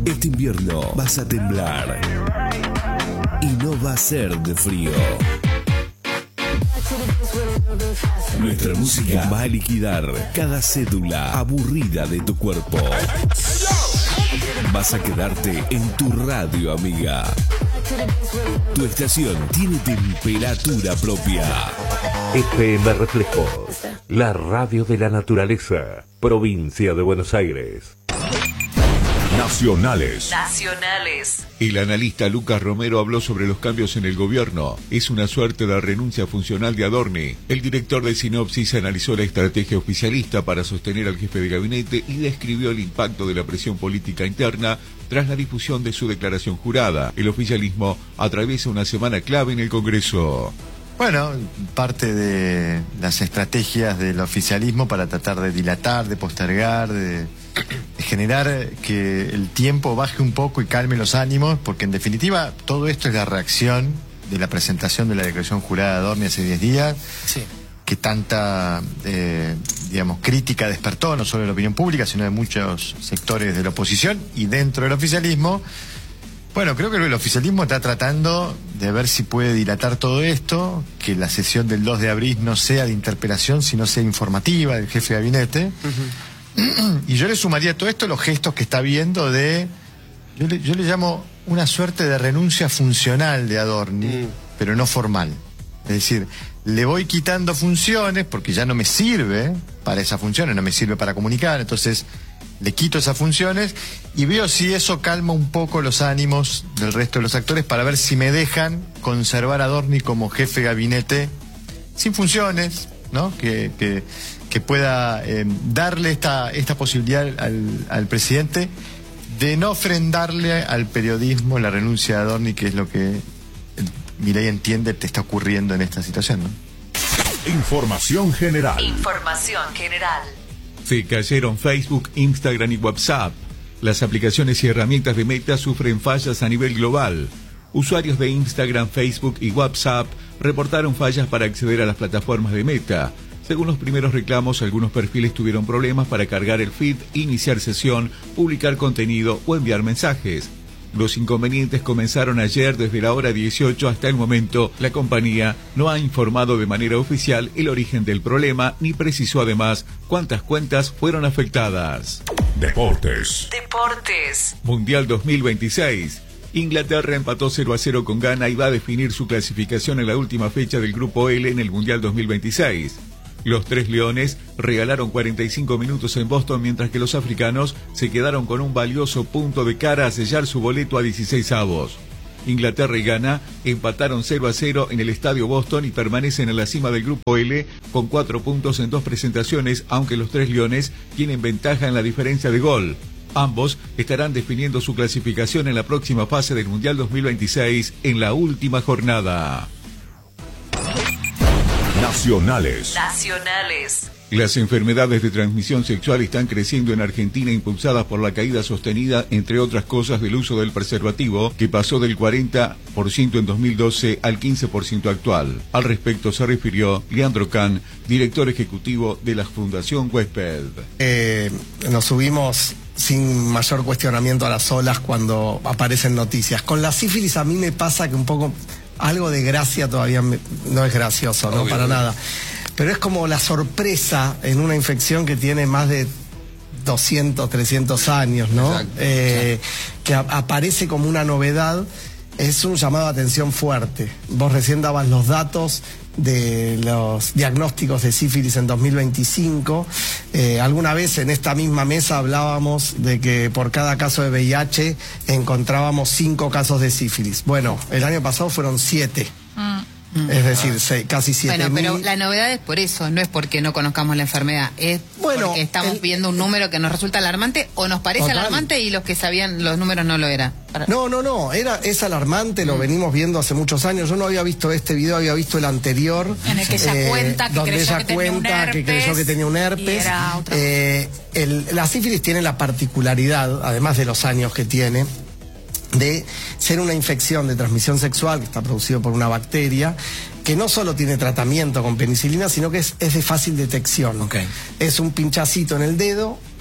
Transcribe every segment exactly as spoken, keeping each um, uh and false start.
Este invierno vas a temblar y no va a ser de frío. Nuestra música va a liquidar cada cédula aburrida de tu cuerpo. Vas a quedarte en tu radio, amiga. Tu estación tiene temperatura propia. F M Reflejos, la radio de la naturaleza, provincia de Buenos Aires. Nacionales. Nacionales. El analista Lucas Romero habló sobre los cambios en el gobierno. Es una suerte de renuncia funcional de Adorni. El director de Sinopsis analizó la estrategia oficialista para sostener al jefe de gabinete y describió el impacto de la presión política interna tras la difusión de su declaración jurada. El oficialismo atraviesa una semana clave en el Congreso. Bueno, parte de las estrategias del oficialismo para tratar de dilatar, de postergar, de generar que el tiempo baje un poco y calme los ánimos, porque en definitiva todo esto es la reacción de la presentación de la declaración jurada de Adorni hace diez días, sí. que tanta, eh, digamos, crítica despertó, no solo de la opinión pública, sino de muchos sectores de la oposición y dentro del oficialismo. Bueno, creo que el oficialismo está tratando de ver si puede dilatar todo esto, que la sesión del dos de abril no sea de interpelación, sino sea informativa del jefe de gabinete. Uh-huh. Y yo le sumaría a todo esto los gestos que está viendo de, yo le, yo le llamo una suerte de renuncia funcional de Adorni, uh-huh. pero no formal. Es decir, le voy quitando funciones porque ya no me sirve para esas funciones, no me sirve para comunicar, entonces le quito esas funciones y veo si eso calma un poco los ánimos del resto de los actores para ver si me dejan conservar a Adorni como jefe de gabinete sin funciones, ¿no? Que, que, que pueda eh, darle esta, esta posibilidad al, al presidente de no ofrendarle al periodismo la renuncia de Adorni, que es lo que Milei entiende te está ocurriendo en esta situación, ¿no? Información general. Información general. Se cayeron Facebook, Instagram y WhatsApp. Las aplicaciones y herramientas de Meta sufren fallas a nivel global. Usuarios de Instagram, Facebook y WhatsApp reportaron fallas para acceder a las plataformas de Meta. Según los primeros reclamos, algunos perfiles tuvieron problemas para cargar el feed, iniciar sesión, publicar contenido o enviar mensajes. Los inconvenientes comenzaron ayer desde la hora dieciocho hasta el momento. La compañía no ha informado de manera oficial el origen del problema ni precisó además cuántas cuentas fueron afectadas. Deportes. Deportes. Mundial dos mil veintiséis. Inglaterra empató cero a cero con Ghana y va a definir su clasificación en la última fecha del Grupo L en el Mundial dos mil veintiséis. Los tres leones regalaron cuarenta y cinco minutos en Boston, mientras que los africanos se quedaron con un valioso punto de cara a sellar su boleto a dieciséis avos. Inglaterra y Ghana empataron cero a cero en el Estadio Boston y permanecen en la cima del Grupo L con cuatro puntos en dos presentaciones, aunque los tres leones tienen ventaja en la diferencia de gol. Ambos estarán definiendo su clasificación en la próxima fase del Mundial dos mil veintiséis en la última jornada. Nacionales. Nacionales. Las enfermedades de transmisión sexual están creciendo en Argentina, impulsadas por la caída sostenida, entre otras cosas, del uso del preservativo, que pasó del cuarenta por ciento en dos mil doce al quince por ciento actual. Al respecto se refirió Leandro Can, director ejecutivo de la Fundación Huésped. Eh, nos subimos sin mayor cuestionamiento a las olas cuando aparecen noticias. Con la sífilis a mí me pasa que un poco algo de gracia todavía me, no es gracioso, no, para nada. Pero es como la sorpresa en una infección que tiene más de doscientos, trescientos años, ¿no? Exacto, eh, exacto. Que a, aparece como una novedad. Es un llamado de atención fuerte. Vos recién dabas los datos de los diagnósticos de sífilis en dos mil veinticinco. Eh, alguna vez en esta misma mesa hablábamos de que por cada caso de V I H encontrábamos cinco casos de sífilis. Bueno, el año pasado fueron siete. Mm. Es decir, seis, casi siete Bueno, mil. pero la novedad es por eso, no es porque no conozcamos la enfermedad, es bueno, porque estamos el... viendo un número que nos resulta alarmante o nos parece Total. alarmante y los que sabían los números no lo eran. Para... No, no, no, era, es alarmante, lo mm. venimos viendo hace muchos años. Yo no había visto este video, había visto el anterior. En el que ella eh, cuenta que donde creyó ella que cuenta tenía un herpes, que creyó que tenía un herpes. Eh, el, la sífilis tiene la particularidad, además de los años que tiene, de ser una infección de transmisión sexual que está producido por una bacteria que no solo tiene tratamiento con penicilina, sino que es, es de fácil detección. Okay. Es un pinchacito en el dedo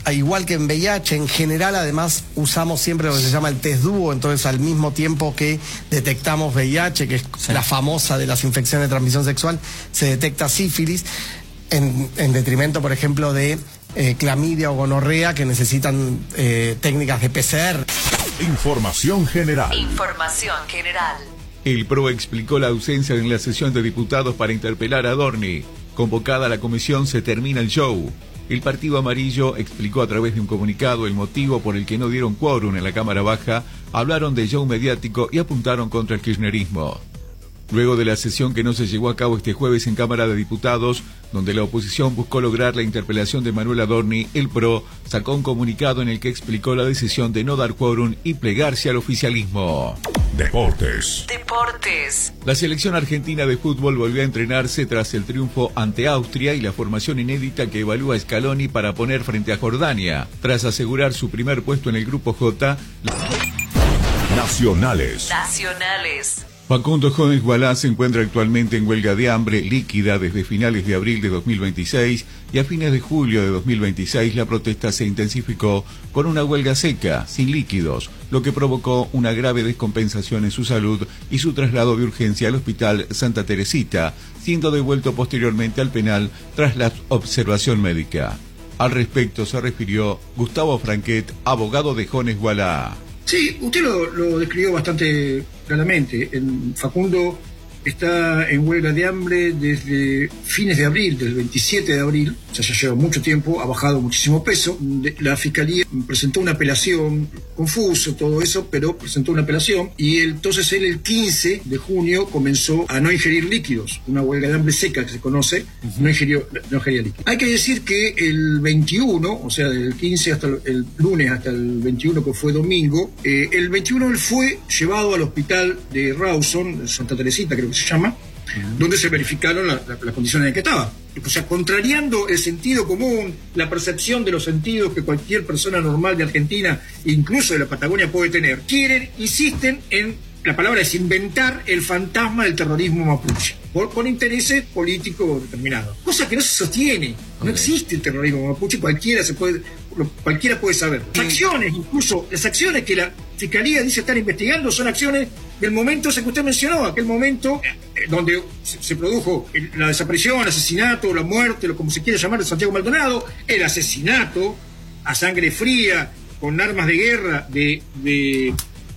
igual que en V I H, en general además usamos siempre lo que se llama el test dúo, entonces al mismo tiempo que detectamos V I H, que es sí. la famosa de las infecciones de transmisión sexual, se detecta sífilis, en, en detrimento, por ejemplo, de eh, clamidia o gonorrea, que necesitan eh, técnicas de P C R. Información general. Información general. El P R O explicó la ausencia en la sesión de diputados para interpelar a Adorni. Convocada la comisión, se termina el show. El Partido Amarillo explicó a través de un comunicado el motivo por el que no dieron quórum en la Cámara Baja, hablaron de show mediático y apuntaron contra el kirchnerismo. Luego de la sesión que no se llevó a cabo este jueves en Cámara de Diputados, donde la oposición buscó lograr la interpelación de Manuel Adorni, el P R O sacó un comunicado en el que explicó la decisión de no dar quórum y plegarse al oficialismo. Deportes. Deportes. La selección argentina de fútbol volvió a entrenarse tras el triunfo ante Austria y la formación inédita que evalúa Scaloni para poner frente a Jordania. Tras asegurar su primer puesto en el Grupo J, Nacionales. Nacionales. Facundo Jones Gualá se encuentra actualmente en huelga de hambre líquida desde finales de abril de dos mil veintiséis y a fines de julio de dos mil veintiséis la protesta se intensificó con una huelga seca, sin líquidos, lo que provocó una grave descompensación en su salud y su traslado de urgencia al Hospital Santa Teresita, siendo devuelto posteriormente al penal tras la observación médica. Al respecto se refirió Gustavo Franquet, abogado de Jones Gualá. Sí, usted lo, lo describió bastante claramente. El Facundo está en huelga de hambre desde fines de abril, desde el veintisiete de abril, o sea, ya lleva mucho tiempo, ha bajado muchísimo peso. La Fiscalía presentó una apelación, confuso todo eso, pero presentó una apelación, y entonces él el quince de junio comenzó a no ingerir líquidos, una huelga de hambre seca que se conoce, no ingirió, no ingería líquidos. Hay que decir que el veintiuno, o sea, del quince hasta el, el lunes hasta el veintiuno, que fue domingo, eh, el veintiuno él fue llevado al hospital de Rawson, Santa Teresita creo que se llama, uh-huh. donde se verificaron las la, la condiciones en que estaba. O sea, contrariando el sentido común, la percepción de los sentidos que cualquier persona normal de Argentina, incluso de la Patagonia, puede tener, quieren, insisten en, la palabra es inventar el fantasma del terrorismo mapuche, por, con intereses políticos determinados. Cosa que no se sostiene. No existe el terrorismo mapuche, cualquiera se puede, cualquiera puede saber. Las acciones, incluso las acciones que la Fiscalía dice estar investigando, son acciones del momento ese que usted mencionó, aquel momento eh, donde se, se produjo el, la desaparición, el asesinato, la muerte, lo como se quiera llamar, de Santiago Maldonado, el asesinato a sangre fría, con armas de guerra de, de,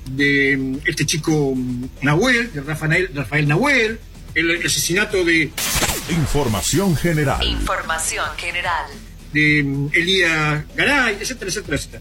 de este chico Nahuel, de Rafael, Rafael Nahuel, el, el asesinato de... Información general. Información general. De Elías Garay, etcétera, etcétera, etcétera.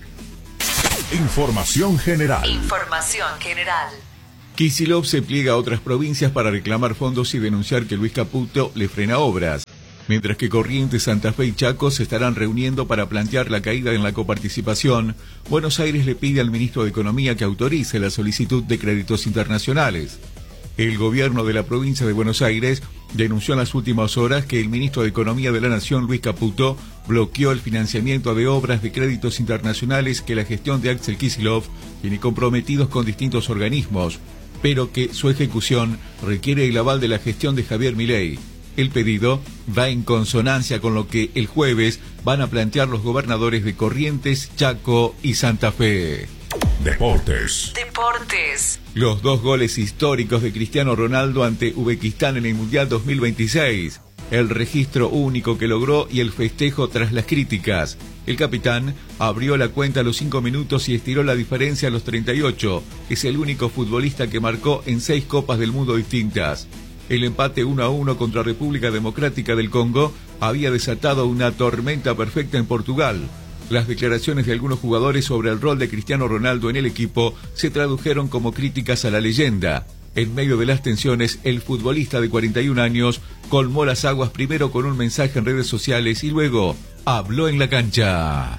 Información general. Información general. Kicillof se pliega a otras provincias para reclamar fondos y denunciar que Luis Caputo le frena obras, mientras que Corrientes, Santa Fe y Chaco se estarán reuniendo para plantear la caída en la coparticipación. Buenos Aires le pide al ministro de Economía que autorice la solicitud de créditos internacionales. El gobierno de la provincia de Buenos Aires denunció en las últimas horas que el ministro de Economía de la Nación, Luis Caputo, bloqueó el financiamiento de obras de créditos internacionales que la gestión de Axel Kicillof tiene comprometidos con distintos organismos, pero que su ejecución requiere el aval de la gestión de Javier Milei. El pedido va en consonancia con lo que el jueves van a plantear los gobernadores de Corrientes, Chaco y Santa Fe. Deportes. Deportes. Los dos goles históricos de Cristiano Ronaldo ante Uzbekistán en el Mundial dos mil veintiséis. El registro único que logró y el festejo tras las críticas. El capitán abrió la cuenta a los cinco minutos y estiró la diferencia a los treinta y ocho. Es el único futbolista que marcó en seis Copas del Mundo distintas. El empate uno a uno contra República Democrática del Congo había desatado una tormenta perfecta en Portugal. Las declaraciones de algunos jugadores sobre el rol de Cristiano Ronaldo en el equipo se tradujeron como críticas a la leyenda. En medio de las tensiones, el futbolista de cuarenta y un años colmó las aguas primero con un mensaje en redes sociales y luego habló en la cancha.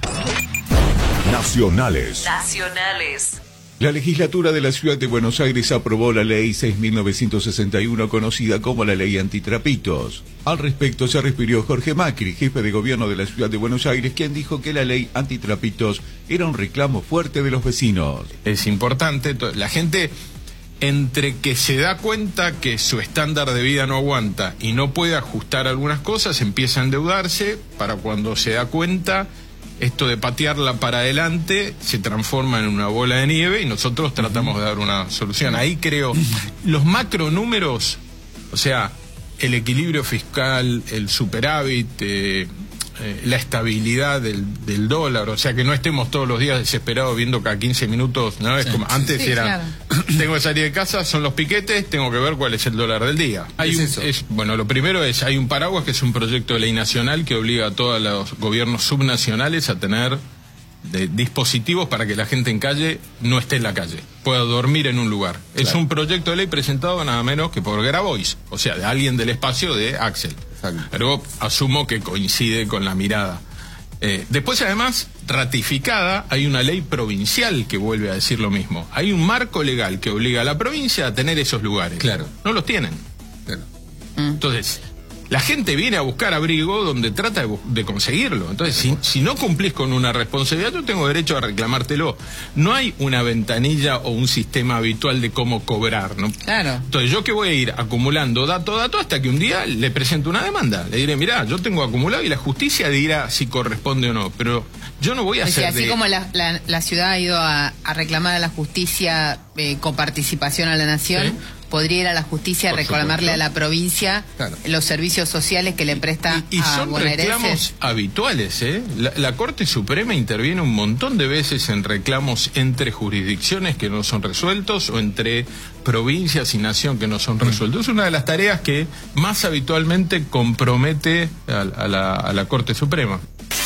Nacionales. Nacionales. La legislatura de la Ciudad de Buenos Aires aprobó la Ley seis mil novecientos sesenta y uno, conocida como la Ley Antitrapitos. Al respecto se refirió Jorge Macri, jefe de gobierno de la Ciudad de Buenos Aires, quien dijo que la Ley Antitrapitos era un reclamo fuerte de los vecinos. Es importante, la gente, entre que se da cuenta que su estándar de vida no aguanta y no puede ajustar algunas cosas, empieza a endeudarse para cuando se da cuenta esto de patearla para adelante se transforma en una bola de nieve y nosotros tratamos de dar una solución. Ahí creo, los macronúmeros, o sea, el equilibrio fiscal, el superávit, eh, eh, la estabilidad del, del dólar, o sea, que no estemos todos los días desesperados viendo cada quince minutos, ¿no? Es como antes sí, era, claro. Tengo que salir de casa, son los piquetes, tengo que ver cuál es el dólar del día. Hay ¿Es un, eso? es, bueno, lo primero es, hay un paraguas que es un proyecto de ley nacional que obliga a todos los gobiernos subnacionales a tener de dispositivos para que la gente en calle no esté en la calle, pueda dormir en un lugar. Claro. Es un proyecto de ley presentado nada menos que por Grabois, o sea, de alguien del espacio de Axel. Exacto. Pero asumo que coincide con la mirada. Eh, después, además, ratificada, hay una ley provincial que vuelve a decir lo mismo. Hay un marco legal que obliga a la provincia a tener esos lugares. Claro. No los tienen. Claro. Entonces, la gente viene a buscar abrigo donde trata de, de conseguirlo. Entonces, si, si no cumplís con una responsabilidad, yo tengo derecho a reclamártelo. No hay una ventanilla o un sistema habitual de cómo cobrar, ¿no? Claro. Entonces, yo que voy a ir acumulando dato, dato, hasta que un día le presento una demanda. Le diré, mirá, yo tengo acumulado y la justicia dirá si corresponde o no. Pero yo no voy a o sea, hacer así de... como la, la, la ciudad ha ido a, a reclamar a la justicia eh, con participación a la nación... ¿Sí? Podría ir a la justicia a reclamarle a la provincia claro. los servicios sociales que le presta y, y a son bonaerenses. Reclamos habituales, ¿eh? La, la Corte Suprema interviene un montón de veces en reclamos entre jurisdicciones que no son resueltos o entre provincias y nación que no son resueltos. Es una de las tareas que más habitualmente compromete a, a, la, a la Corte Suprema.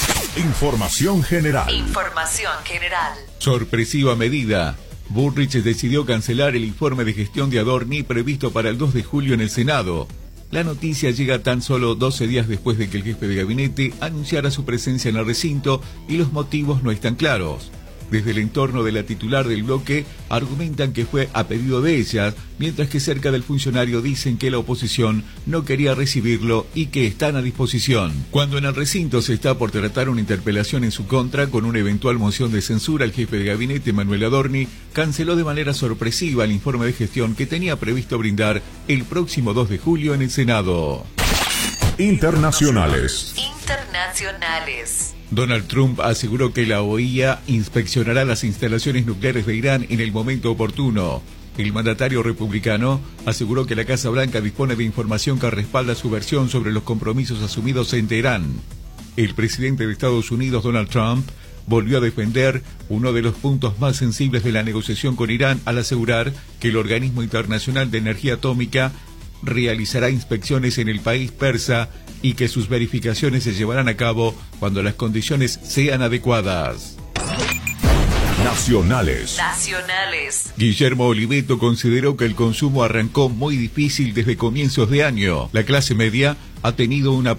Información general. Información general. Sorpresiva medida. Bullrich decidió cancelar el informe de gestión de Adorni previsto para el dos de julio en el Senado. La noticia llega tan solo doce días después de que el jefe de gabinete anunciara su presencia en el recinto y los motivos no están claros. Desde el entorno de la titular del bloque argumentan que fue a pedido de ella, mientras que cerca del funcionario dicen que la oposición no quería recibirlo y que están a disposición. Cuando en el recinto se está por tratar una interpelación en su contra con una eventual moción de censura, el jefe de gabinete, Manuel Adorni, canceló de manera sorpresiva el informe de gestión que tenía previsto brindar el próximo dos de julio en el Senado. Internacionales. Internacionales. Donald Trump aseguró que la O E A inspeccionará las instalaciones nucleares de Irán en el momento oportuno. El mandatario republicano aseguró que la Casa Blanca dispone de información que respalda su versión sobre los compromisos asumidos en Teherán. El presidente de Estados Unidos, Donald Trump, volvió a defender uno de los puntos más sensibles de la negociación con Irán al asegurar que el Organismo Internacional de Energía Atómica realizará inspecciones en el país persa y que sus verificaciones se llevarán a cabo cuando las condiciones sean adecuadas. Nacionales. Nacionales. Guillermo Oliveto consideró que el consumo arrancó muy difícil desde comienzos de año. La clase media ha tenido una